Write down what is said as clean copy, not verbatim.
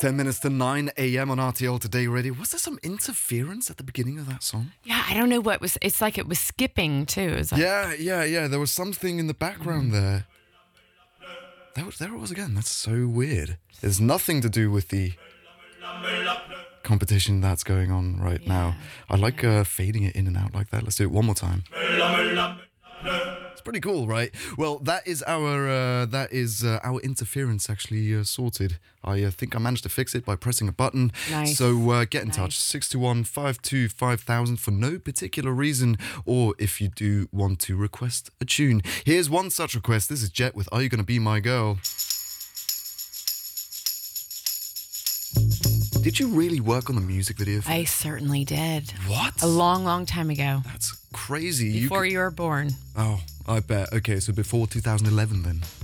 10 minutes to 9 a.m. on RTL Today Radio. Was there some interference at the beginning of that song? Yeah, I don't know what was. It's like it was skipping too. It was like, Yeah. There was something in the background there. There it was again. That's so weird. There's nothing to do with the competition that's going on right now. I like fading it in and out like that. Let's do it one more time. It's pretty cool, right? Well, that is our interference actually sorted. I think I managed to fix it by pressing a button. Nice. So get in touch, 621-525-5000 for no particular reason, or if you do want to request a tune. Here's one such request. This is Jet with Are You Gonna Be My Girl? Did you really work on the music video? I certainly did. What? A long, long time ago. That's crazy. Before you were born. Oh, I bet. Okay, so before 2011 then.